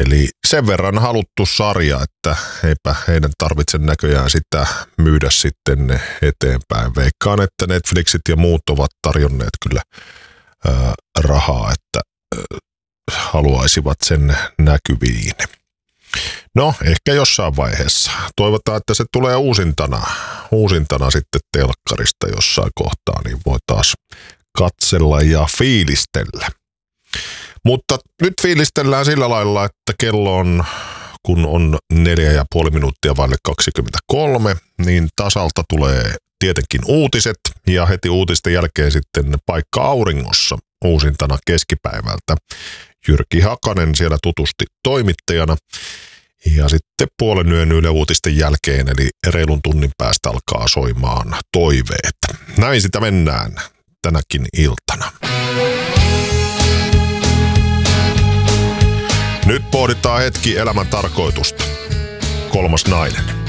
Eli sen verran haluttu sarja, että eipä heidän tarvitse näköjään sitä myydä sitten eteenpäin. Veikkaan, että Netflixit ja muut ovat tarjonneet kyllä rahaa, että haluaisivat sen näkyviin. No, ehkä jossain vaiheessa. Toivotaan, että se tulee uusintana sitten telkkarista jossain kohtaa, niin voi taas katsella ja fiilistellä. Mutta nyt fiilistellään sillä lailla, että kello on, kun on 4,5 minuuttia vaille 23, niin tasalta tulee tietenkin uutiset ja heti uutisten jälkeen sitten Paikka auringossa uusintana keskipäivältä. Jyrki Hakanen siellä tutusti toimittajana ja sitten puolen yön Yle Uutisten jälkeen eli reilun tunnin päästä alkaa soimaan toiveet. Näin sitä mennään tänäkin iltana. Nyt pohditaan hetki elämän tarkoitusta. 3. nainen.